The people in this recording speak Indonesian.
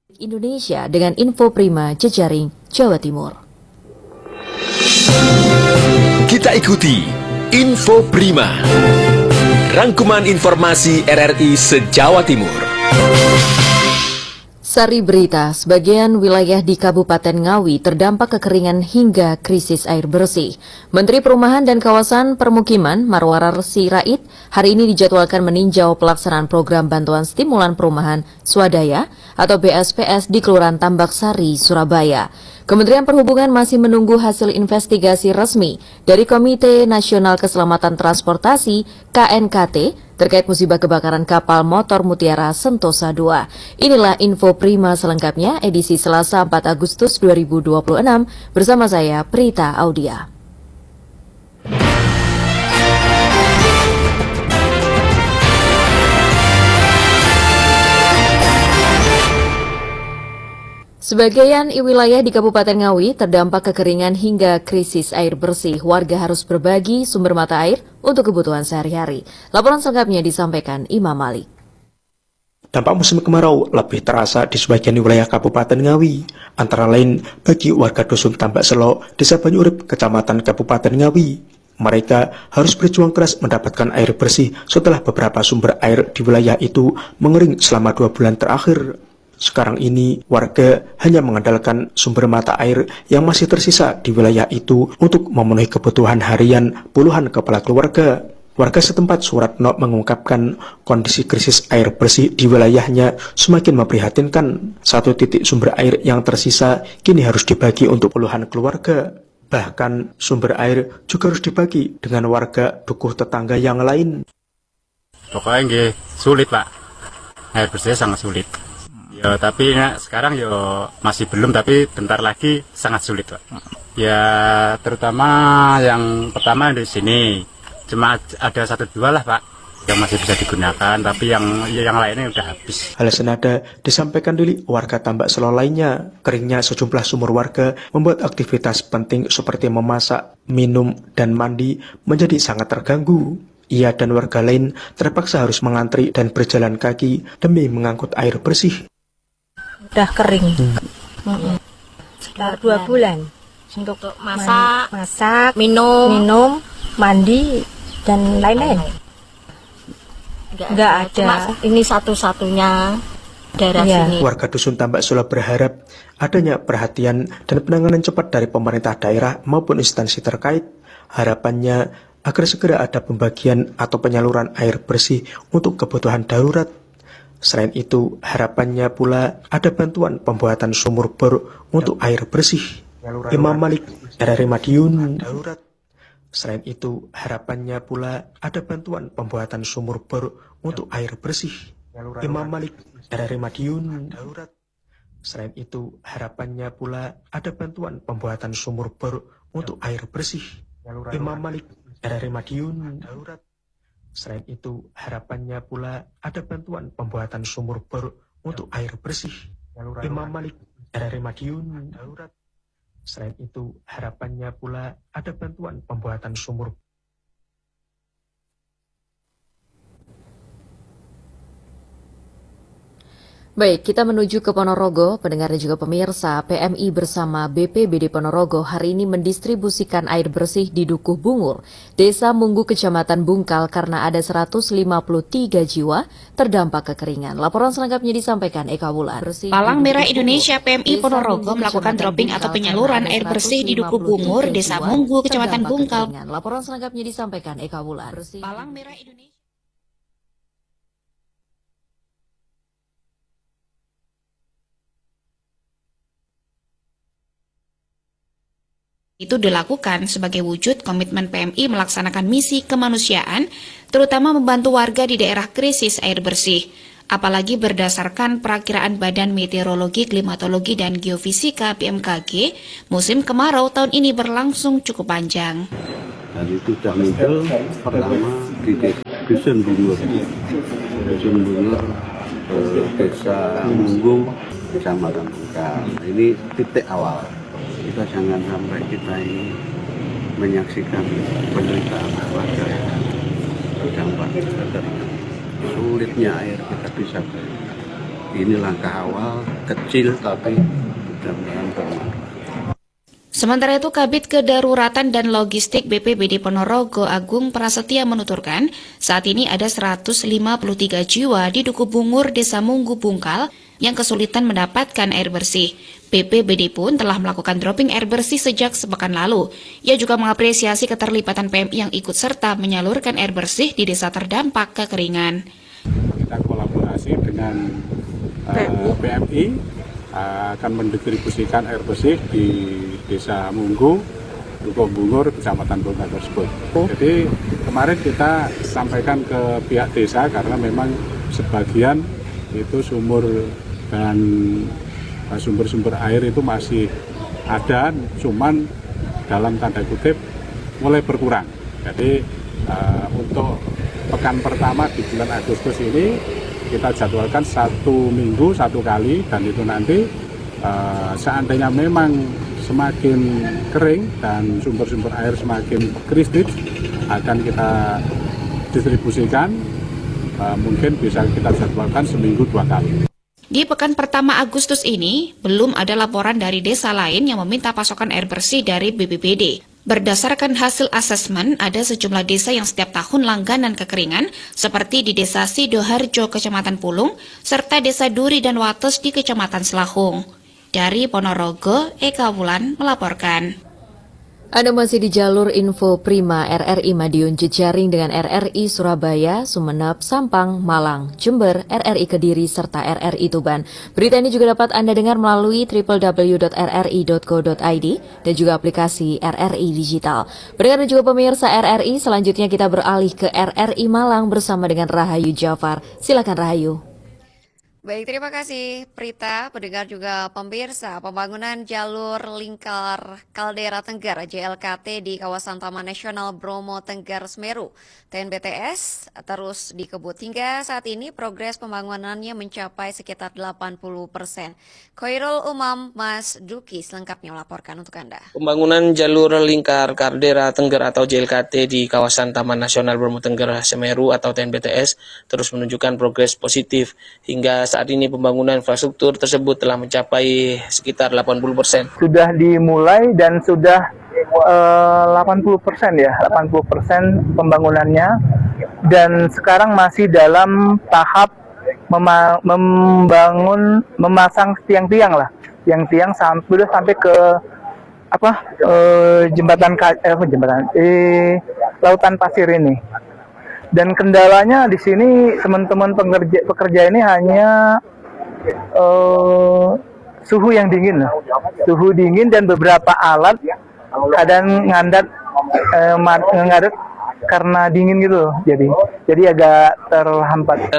Indonesia dengan Info Prima Jejaring Jawa Timur. Kita ikuti Info Prima, rangkuman informasi RRI se-Jawa Timur. Sari berita, sebagian wilayah di Kabupaten Ngawi terdampak kekeringan hingga krisis air bersih. Menteri Perumahan dan Kawasan Permukiman Marwarar Sirait hari ini dijadwalkan meninjau pelaksanaan program bantuan stimulan perumahan swadaya atau BSPS di Kelurahan Tambak Sari, Surabaya. Kementerian Perhubungan masih menunggu hasil investigasi resmi dari Komite Nasional Keselamatan Transportasi (KNKT) terkait musibah kebakaran kapal motor Mutiara Sentosa II. Inilah Info Prima selengkapnya edisi Selasa 4 Agustus 2026 bersama saya Prita Audia. Sebagian wilayah di Kabupaten Ngawi terdampak kekeringan hingga krisis air bersih. Warga harus berbagi sumber mata air untuk kebutuhan sehari-hari. Laporan selengkapnya disampaikan Imam Malik. Dampak musim kemarau lebih terasa di sebagian wilayah Kabupaten Ngawi, antara lain bagi warga Dusun Tambak Selo, Desa Banyurip, Kecamatan Kabupaten Ngawi. Mereka harus berjuang keras mendapatkan air bersih setelah beberapa sumber air di wilayah itu mengering selama 2 bulan terakhir. Sekarang ini, warga hanya mengandalkan sumber mata air yang masih tersisa di wilayah itu untuk memenuhi kebutuhan harian puluhan kepala keluarga. Warga setempat Suratno mengungkapkan kondisi krisis air bersih di wilayahnya semakin memprihatinkan. 1 titik sumber air yang tersisa kini harus dibagi untuk puluhan keluarga. Bahkan sumber air juga harus dibagi dengan warga dukuh tetangga yang lain. Pokoknya nggih sulit, Pak. Air bersih sangat sulit. Ya, tapi sekarang ya masih belum, tapi bentar lagi sangat sulit, Pak. Ya, terutama yang pertama di sini cuma ada 1-2 lah, Pak, yang masih bisa digunakan, tapi yang lainnya udah habis. Hal senada disampaikan Lili, warga Tambak Selo lainnya. Keringnya sejumlah sumur warga membuat aktivitas penting seperti memasak, minum, dan mandi menjadi sangat terganggu. Ia dan warga lain terpaksa harus mengantri dan berjalan kaki demi mengangkut air bersih. Udah kering. Sekitar 2 bulan untuk masak, minum, mandi dan lain-lain. Enggak ada. Ini satu-satunya daerah sini. Warga Dusun Tambak Selo berharap adanya perhatian dan penanganan cepat dari pemerintah daerah maupun instansi terkait. Harapannya agar segera ada pembagian atau penyaluran air bersih untuk kebutuhan darurat. Selain itu, harapannya pula ada bantuan pembuatan sumur bor untuk air bersih. Imam Malik, RRI Madiun. Selain itu, harapannya pula ada bantuan pembuatan sumur bor untuk air bersih. Imam Malik, RRI Madiun. Selain itu, harapannya pula ada bantuan pembuatan sumur bor untuk air bersih. Imam Malik, RRI Madiun. Selain itu, harapannya pula ada bantuan pembuatan sumur bor untuk air bersih. Imam Malik, RRI Madiun. Selain itu, harapannya pula ada bantuan pembuatan sumur. Baik, kita menuju ke Ponorogo. Pendengar dan juga pemirsa, PMI bersama BPBD Ponorogo hari ini mendistribusikan air bersih di Dukuh Bungur, Desa Munggu, Kecamatan Bungkal karena ada 153 jiwa terdampak kekeringan. Laporan selengkapnya disampaikan Eka Wulan. Palang Merah Indonesia PMI Ponorogo melakukan dropping atau penyaluran air bersih di Dukuh Bungur, Desa Munggu, Kecamatan Bungkal. Laporan selengkapnya disampaikan Eka Wulan. Palang Merah Indonesia itu dilakukan sebagai wujud komitmen PMI melaksanakan misi kemanusiaan, terutama membantu warga di daerah krisis air bersih. Apalagi berdasarkan perakiraan Badan Meteorologi, Klimatologi, dan Geofisika BMKG, musim kemarau tahun ini berlangsung cukup panjang. Dan itu sudah muncul pertama di Dusun Bungur, Desa Munggu, Kecamatan Bungkal. Ini titik awal. Kita jangan sampai kita ini menyaksikan penderitaan warga yang terdampak dari sulitnya air. Kita bisa Ini langkah awal kecil tapi mudah-mudahan bermanfaat. Sementara itu, Kabid Kedaruratan dan Logistik BPBD Ponorogo Agung Prasetya menuturkan, saat ini ada 153 jiwa di Duku Bungur, Desa Munggu Bungkal yang kesulitan mendapatkan air bersih. BPBD pun telah melakukan dropping air bersih sejak sepekan lalu. Ia juga mengapresiasi keterlibatan PMI yang ikut serta menyalurkan air bersih di desa terdampak kekeringan. Kita kolaborasi dengan PMI akan mendistribusikan air bersih di Desa Munggu, Duku Bungur, Kecamatan Bungkal tersebut. Jadi kemarin kita sampaikan ke pihak desa karena memang sebagian itu sumur dan sumber-sumber air itu masih ada, cuman dalam tanda kutip mulai berkurang. Jadi untuk pekan pertama di bulan Agustus ini kita jadwalkan 1 minggu 1 kali, dan itu nanti seandainya memang semakin kering dan sumber-sumber air semakin kritis akan kita distribusikan, mungkin bisa kita jadwalkan seminggu 2 kali. Di pekan pertama Agustus ini, belum ada laporan dari desa lain yang meminta pasokan air bersih dari BPBD. Berdasarkan hasil asesmen, ada sejumlah desa yang setiap tahun langganan kekeringan, seperti di Desa Sidoharjo, Kecamatan Pulung, serta Desa Duri dan Wates di Kecamatan Selahung. Dari Ponorogo, Eka Wulan melaporkan. Anda masih di jalur info Prima RRI Madiun jejaring dengan RRI Surabaya, Sumeneb, Sampang, Malang, Jember, RRI Kediri, serta RRI Tuban. Berita ini juga dapat Anda dengar melalui www.rri.co.id dan juga aplikasi RRI Digital. Pendengar dan juga pemirsa RRI, selanjutnya kita beralih ke RRI Malang bersama dengan Rahayu Jafar. Silakan Rahayu. Baik, terima kasih Prita, pendengar juga pemirsa. Pembangunan jalur lingkar Kaldera Tenggar JLKT di kawasan Taman Nasional Bromo Tenggar Semeru TNBTS terus dikebut. Hingga saat ini progres pembangunannya mencapai sekitar 80%. Khairul Umam Mas Duki selengkapnya melaporkan untuk Anda. Pembangunan jalur lingkar Kaldera Tenggar atau JLKT di kawasan Taman Nasional Bromo Tenggar Semeru atau TNBTS terus menunjukkan progres positif. Hingga saat ini pembangunan infrastruktur tersebut telah mencapai sekitar 80%. Sudah dimulai dan sudah 80% ya, 80% pembangunannya, dan sekarang masih dalam tahap memasang tiang-tiang lah, tiang-tiang sudah sampai ke lautan pasir ini. Dan kendalanya di sini teman-teman pekerja ini hanya suhu yang dingin, suhu dingin dan beberapa alat kadang ngadat karena dingin gitu, jadi agak terhampat.